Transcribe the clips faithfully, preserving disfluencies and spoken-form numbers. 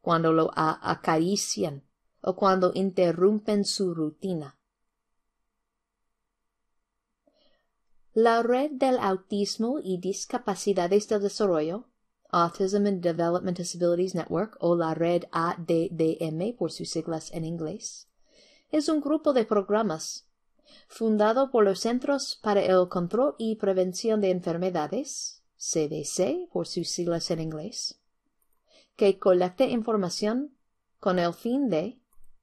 cuando lo a- acarician o cuando interrumpen su rutina. La Red del Autismo y Discapacidades del Desarrollo, Autism and Development Disabilities Network, o la Red A D D M por sus siglas en inglés, es un grupo de programas fundado por los Centros para el Control y Prevención de Enfermedades, C D C por sus siglas en inglés, que colecta información con el fin de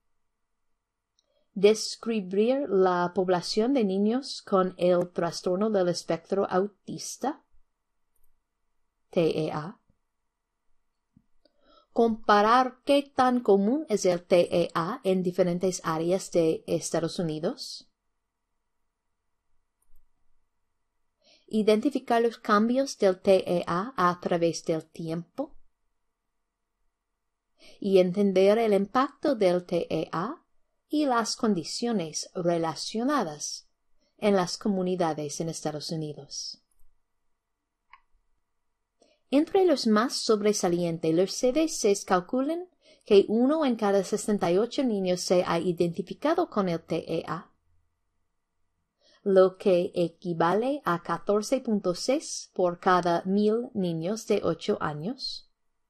describir la población de niños con el trastorno del espectro autista, T E A, comparar qué tan común es el T E A en diferentes áreas de Estados Unidos, identificar los cambios del T E A a través del tiempo y entender el impacto del T E A y las condiciones relacionadas en las comunidades en Estados Unidos. Entre los más sobresalientes, los C D Cs calculan que uno en cada sesenta y ocho niños se ha identificado con el T E A, lo que equivale a catorce punto seis por cada mil niños de ocho años.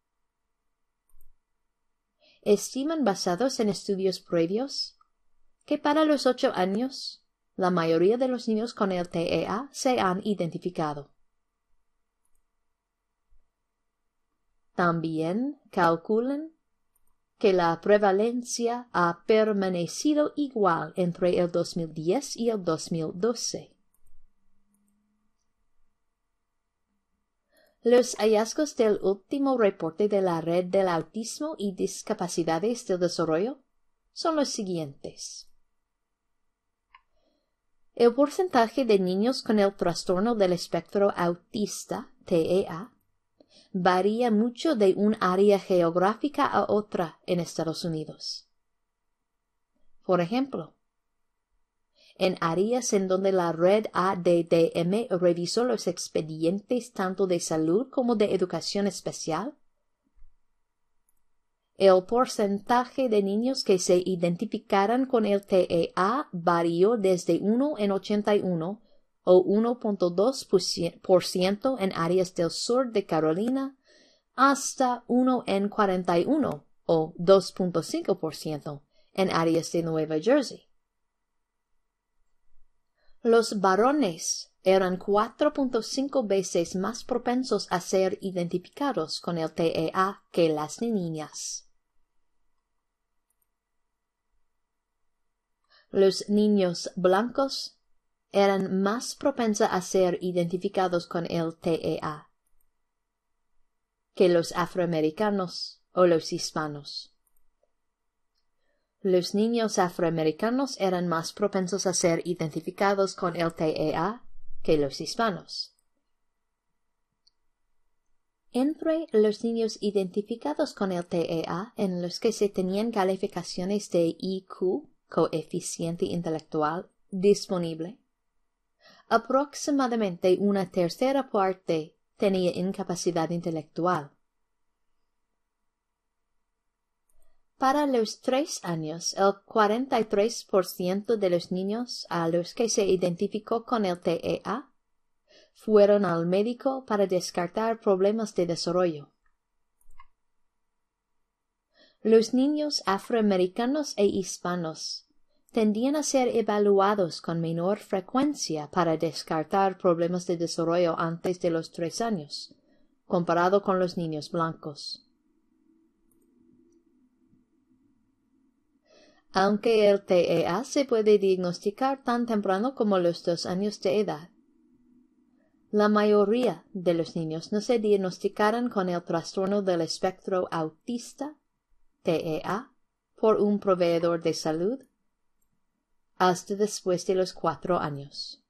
Estiman, basados en estudios previos, que para los ocho años, la mayoría de los niños con el T E A se han identificado. También calculan que la prevalencia ha permanecido igual entre el dos mil diez y el dos mil doce. Los hallazgos del último reporte de la Red del Autismo y Discapacidades del Desarrollo son los siguientes. El porcentaje de niños con el trastorno del espectro autista, T E A, varía mucho de un área geográfica a otra en Estados Unidos. Por ejemplo, en áreas en donde la Red A D D M revisó los expedientes tanto de salud como de educación especial, el porcentaje de niños que se identificaran con el T E A varió desde uno en ochenta y uno o uno punto dos por ciento en áreas del sur de Carolina hasta uno en cuarenta y uno o dos punto cinco por ciento en áreas de Nueva Jersey. Los varones eran cuatro punto cinco veces más propensos a ser identificados con el T E A que las niñas. Los niños blancos eran más propensos a ser identificados con el T E A que los afroamericanos o los hispanos. Los niños afroamericanos eran más propensos a ser identificados con el T E A que los hispanos. Entre los niños identificados con el T E A en los que se tenían calificaciones de I Q, coeficiente intelectual, disponible, aproximadamente una tercera parte tenía incapacidad intelectual. Para los tres años, el cuarenta y tres por ciento de los niños a los que se identificó con el T E A fueron al médico para descartar problemas de desarrollo. Los niños afroamericanos e hispanos tendían a ser evaluados con menor frecuencia para descartar problemas de desarrollo antes de los tres años, comparado con los niños blancos. Aunque el T E A se puede diagnosticar tan temprano como los dos años de edad, la mayoría de los niños no se diagnosticaron con el trastorno del espectro autista, T E A, por un proveedor de salud hasta después de los cuatro años.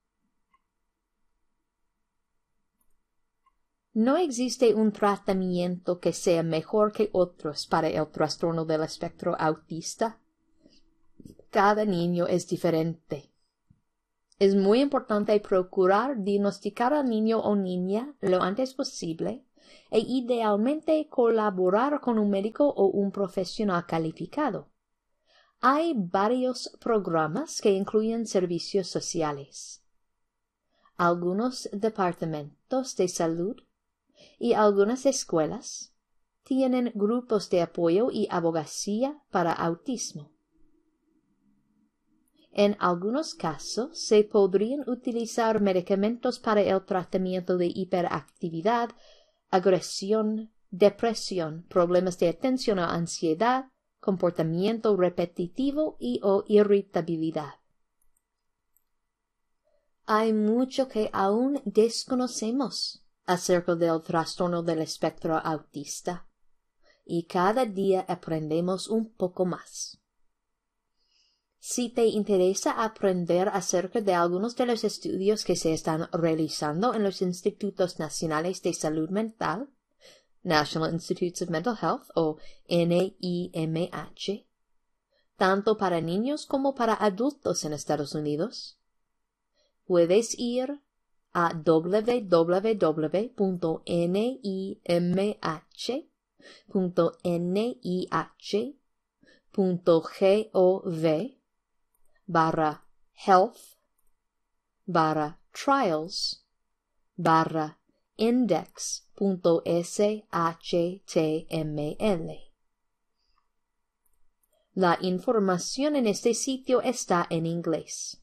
No existe un tratamiento que sea mejor que otros para el trastorno del espectro autista. Cada niño es diferente. Es muy importante procurar diagnosticar al niño o niña lo antes posible e idealmente colaborar con un médico o un profesional calificado. Hay varios programas que incluyen servicios sociales. Algunos departamentos de salud y algunas escuelas tienen grupos de apoyo y abogacía para autismo. En algunos casos se podrían utilizar medicamentos para el tratamiento de hiperactividad, agresión, depresión, problemas de atención o ansiedad, comportamiento repetitivo y o irritabilidad. Hay mucho que aún desconocemos acerca del trastorno del espectro autista, y cada día aprendemos un poco más. Si te interesa aprender acerca de algunos de los estudios que se están realizando en los Institutos Nacionales de Salud Mental, National Institutes of Mental Health o N I M H, tanto para niños como para adultos en Estados Unidos, puedes ir a w w w punto nimh punto nih punto gov barra health barra trials barra index punto s h t m l. La información en este sitio está en inglés.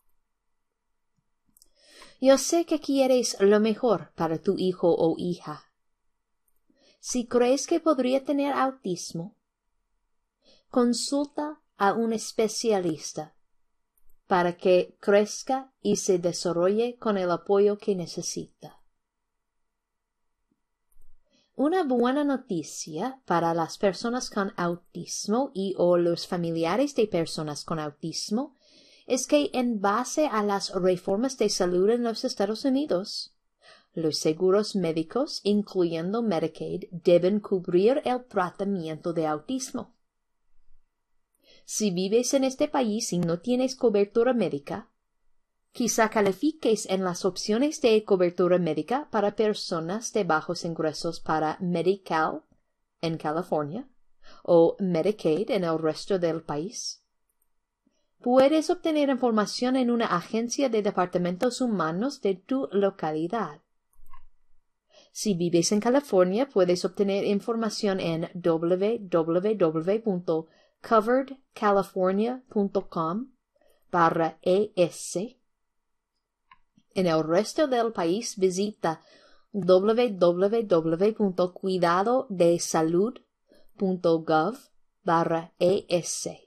Yo sé que quieres lo mejor para tu hijo o hija. Si crees que podría tener autismo, consulta a un especialista para que crezca y se desarrolle con el apoyo que necesita. Una buena noticia para las personas con autismo y o los familiares de personas con autismo es que en base a las reformas de salud en los Estados Unidos, los seguros médicos, incluyendo Medicaid, deben cubrir el tratamiento de autismo. Si vives en este país y no tienes cobertura médica, quizá califiques en las opciones de cobertura médica para personas de bajos ingresos para Medi-Cal en California o Medicaid en el resto del país. Puedes obtener información en una agencia de departamentos humanos de tu localidad. Si vives en California, puedes obtener información en w w w punto covered california punto com barra e s. En el resto del país, visita w w w punto cuidado de salud punto gov barra e s.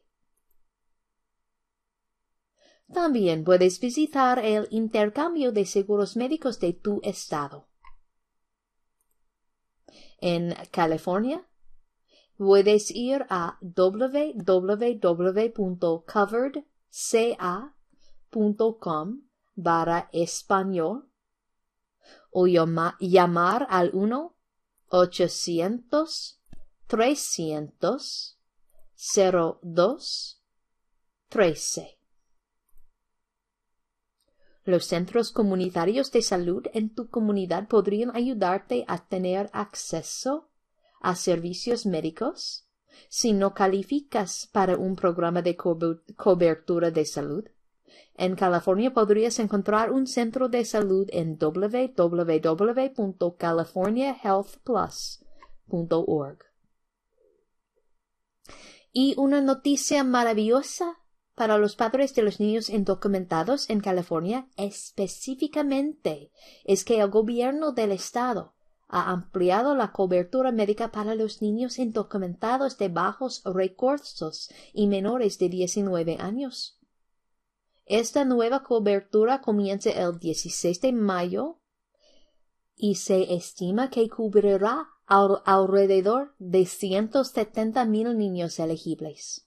También puedes visitar el intercambio de seguros médicos de tu estado. En California, puedes ir a w w w punto covered ca punto com barra español o llama, llamar al uno ochocientos trescientos cero dos trece. Los centros comunitarios de salud en tu comunidad podrían ayudarte a tener acceso a servicios médicos si no calificas para un programa de co- cobertura de salud. En California podrías encontrar un centro de salud en w w w punto california health plus punto org. Y una noticia maravillosa para los padres de los niños indocumentados en California específicamente es que el gobierno del estado ha ampliado la cobertura médica para los niños indocumentados de bajos recursos y menores de diecinueve años. Esta nueva cobertura comienza el dieciséis de mayo y se estima que cubrirá al- alrededor de ciento setenta mil niños elegibles.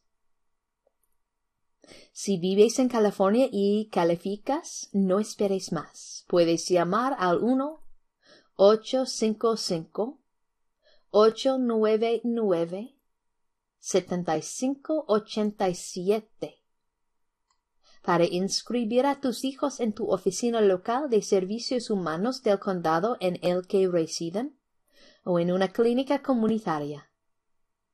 Si vives en California y calificas, no esperes más. Puedes llamar al uno ocho cinco cinco ocho nueve nueve siete cinco ocho siete para inscribir a tus hijos en tu oficina local de servicios humanos del condado en el que residen. o en una clínica comunitaria.